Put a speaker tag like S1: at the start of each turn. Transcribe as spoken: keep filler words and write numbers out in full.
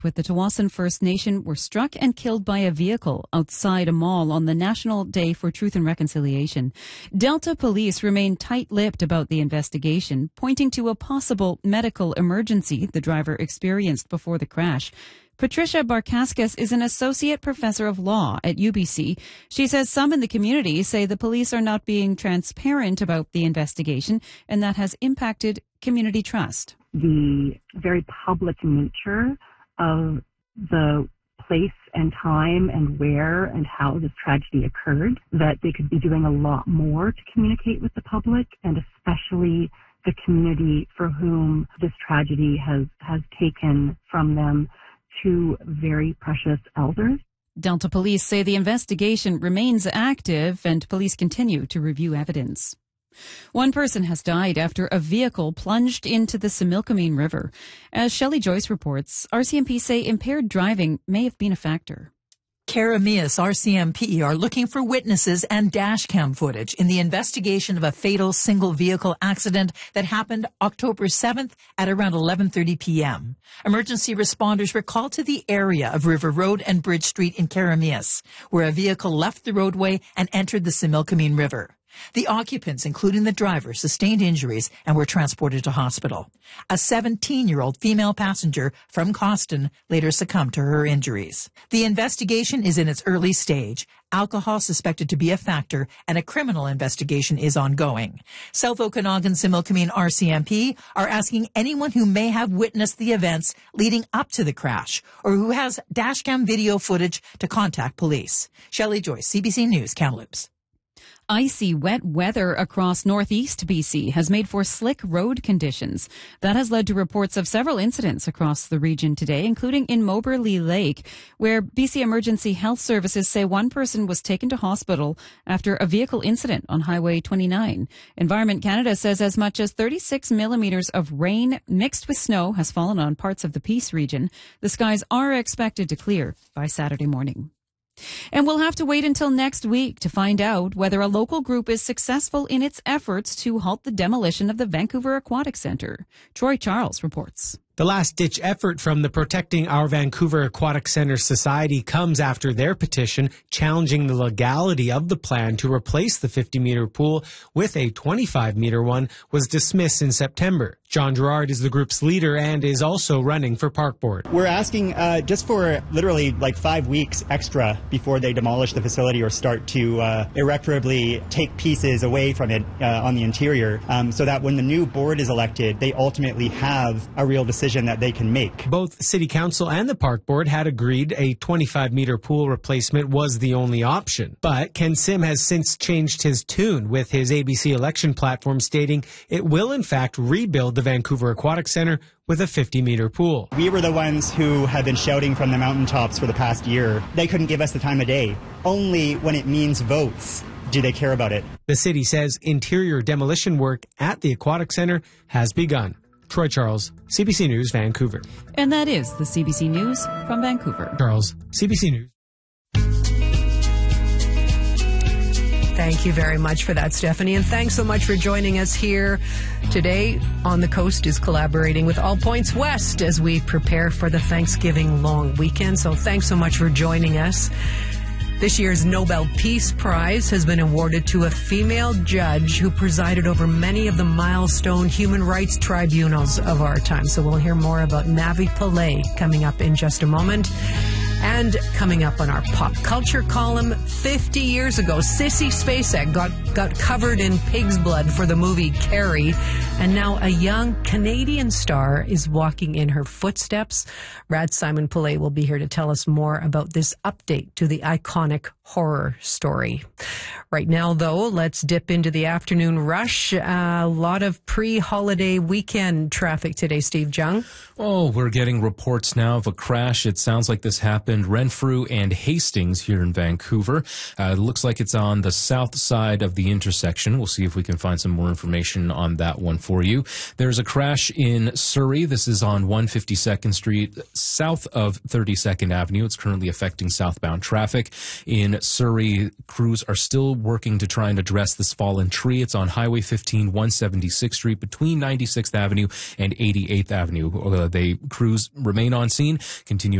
S1: with the Tawasin First Nation were struck and killed by a vehicle outside a mall on the National Day for Truth and Reconciliation. Delta police remain tight-lipped about the investigation, pointing to a possible medical emergency the driver experienced before the crash. Patricia Barkaskas is an associate professor of law at U B C. She says some in the community say the police are not being transparent about the investigation, and that has impacted community trust.
S2: The very public nature of the place and time and where and how this tragedy occurred, that they could be doing a lot more to communicate with the public, and especially the community for whom this tragedy has, has taken from them two very precious elders.
S1: Delta police say the investigation remains active and police continue to review evidence. One person has died after a vehicle plunged into the Similkameen River. As Shelley Joyce reports, R C M P say impaired driving may have been a factor.
S3: Karamias R C M P are looking for witnesses and dash cam footage in the investigation of a fatal single vehicle accident that happened October seventh at around eleven thirty p.m. Emergency responders were called to the area of River Road and Bridge Street in Karamias, where a vehicle left the roadway and entered the Similkameen River. The occupants, including the driver, sustained injuries and were transported to hospital. A seventeen-year-old female passenger from Coston later succumbed to her injuries. The investigation is in its early stage. Alcohol suspected to be a factor, and a criminal investigation is ongoing. South Okanagan Similkameen R C M P are asking anyone who may have witnessed the events leading up to the crash or who has dashcam video footage to contact police. Shelley Joyce, C B C News, Kamloops.
S1: Icy, wet weather across northeast B C has made for slick road conditions. That has led to reports of several incidents across the region today, including in Moberly Lake, where B C Emergency Health Services say one person was taken to hospital after a vehicle incident on Highway twenty-nine. Environment Canada says as much as thirty-six millimeters of rain mixed with snow has fallen on parts of the Peace region. The skies are expected to clear by Saturday morning. And we'll have to wait until next week to find out whether a local group is successful in its efforts to halt the demolition of the Vancouver Aquatic Centre. Troy Charles reports.
S4: The last-ditch effort from the Protecting Our Vancouver Aquatic Centre Society comes after their petition challenging the legality of the plan to replace the fifty-meter pool with a twenty-five-meter one was dismissed in September. John Gerard is the group's leader and is also running for park board.
S5: We're asking uh, just for literally like five weeks extra before they demolish the facility or start to uh, irreparably take pieces away from it uh, on the interior, um, so that when the new board is elected, they ultimately have a real decision that they can make.
S4: Both City Council and the Park Board had agreed a twenty-five-meter pool replacement was the only option. But Ken Sim has since changed his tune, with his A B C election platform stating it will in fact rebuild the Vancouver Aquatic Centre with a fifty-meter pool.
S5: We were the ones who have been shouting from the mountaintops for the past year. They couldn't give us the time of day. Only when it means votes do they care about it.
S4: The city says interior demolition work at the Aquatic Centre has begun. Troy Charles, C B C News, Vancouver.
S1: And that is the C B C News from Vancouver.
S4: Charles, C B C News.
S6: Thank you very much for that, Stephanie. And thanks so much for joining us here today. On the Coast is collaborating with All Points West as we prepare for the Thanksgiving long weekend. So thanks so much for joining us. This year's Nobel Peace Prize has been awarded to a female judge who presided over many of the milestone human rights tribunals of our time. So we'll hear more about Navi Pillay coming up in just a moment. And coming up on our pop culture column, fifty years ago, Sissy Spacek got, got covered in pig's blood for the movie Carrie. And now a young Canadian star is walking in her footsteps. Rad Simon Pillay will be here to tell us more about this update to the iconic horror story. Right now, though, let's dip into the afternoon rush. A lot of pre-holiday weekend traffic today, Steve Jung.
S7: Oh, we're getting reports now of a crash. It sounds like this happened happened Renfrew and Hastings here in Vancouver. Uh, it looks like it's on the south side of the intersection. We'll see if we can find some more information on that one for you. There's a crash in Surrey. This is on one hundred fifty-second Street, south of thirty-second Avenue. It's currently affecting southbound traffic. In Surrey, crews are still working to try and address this fallen tree. It's on Highway fifteen, one hundred seventy-sixth Street, between ninety-sixth Avenue and eighty-eighth Avenue. Uh, they crews remain on scene, continue